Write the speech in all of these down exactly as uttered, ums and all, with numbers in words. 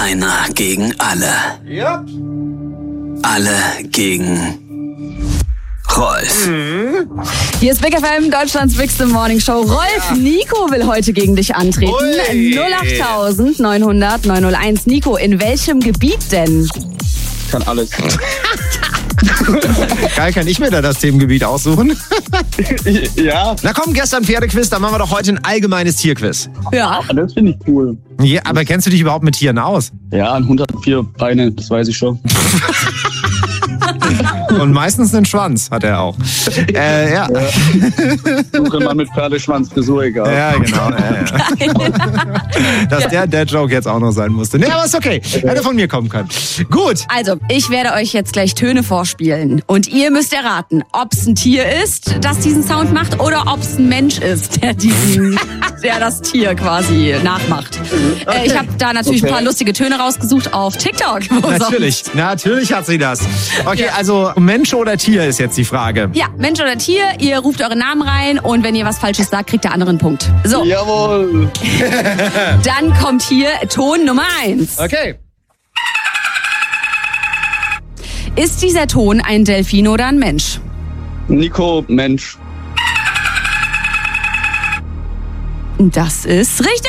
Einer gegen alle. Ja. Alle gegen Rolf. Mhm. Hier ist Big F M, Deutschlands bigste Morning Show. Rolf, ja. Nico will heute gegen dich antreten. Ui. null acht neun null null neun null eins. Nico, in welchem Gebiet denn? Kann alles. Geil, kann ich mir da das Themengebiet aussuchen? Ja. Na komm, gestern Pferdequiz, dann machen wir doch heute ein allgemeines Tierquiz. Ja. Das finde ich cool. Ja, aber kennst du dich überhaupt mit Tieren aus? Ja, ein Hund hat vier Beine, das weiß ich schon. Und meistens einen Schwanz hat er auch. Äh, ja. ja. Suche mal mit Pferdeschwanz, ist so egal. Ja, genau. Ja, ja. Dass der, der Joke jetzt auch noch sein musste. Nee, aber ist okay. Hätte von mir kommen können. Gut. Also, ich werde euch jetzt gleich Töne vorspielen. Und ihr müsst erraten, ob es ein Tier ist, das diesen Sound macht, oder ob es ein Mensch ist, der diesen, der das Tier quasi nachmacht. Okay. Äh, ich habe da natürlich okay. ein paar lustige Töne rausgesucht auf TikTok. Wo Natürlich, sonst? natürlich hat sie das. Okay, Ja. also Mensch oder Tier ist jetzt die Frage. Ja, Mensch oder Tier, ihr ruft euren Namen rein und wenn ihr was Falsches sagt, kriegt der andere einen Punkt. So, Jawohl. dann kommt hier Ton Nummer eins. Okay. Ist dieser Ton ein Delfin oder ein Mensch? Nico, Mensch. Das ist richtig!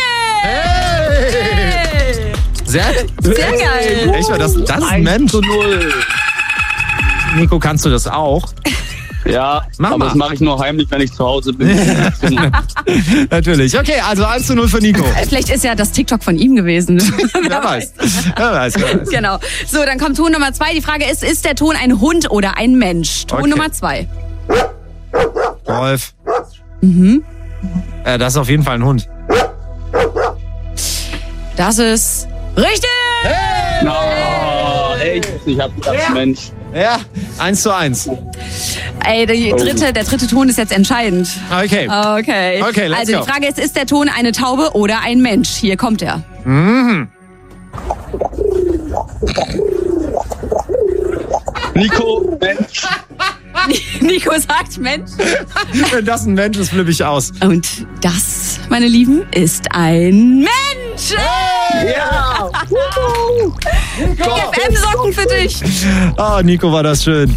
Hey! Sehr, Sehr geil! Echt mal, das, das ist ein Mensch. zu null. Nico, kannst du das auch? Ja, Mach aber mal. das mache ich nur heimlich, wenn ich zu Hause bin. Natürlich. Okay, also eins zu null für Nico. Vielleicht ist ja das TikTok von ihm gewesen. Wer weiß. Wer weiß, wer weiß. Genau. So, dann kommt Ton Nummer zwei. Die Frage ist, ist der Ton ein Hund oder ein Mensch? Ton Okay. Nummer zwei. Rolf. Mhm. Äh, das ist auf jeden Fall ein Hund. Das ist richtig! No, echt? Ich hab gedacht, Ja. Mensch. Ja, eins zu eins. Ey, die dritte, der dritte Ton ist jetzt entscheidend. Okay. Okay. Okay, let's also go. die Frage ist, ist der Ton eine Taube oder ein Mensch? Hier kommt er. Mhm. Nico, Mensch. Nico sagt Mensch. Wenn das ein Mensch ist, flippe ich aus. Und das, meine Lieben, ist ein Mensch. Ja. F M-Socken für dich. Oh, Nico, war das schön.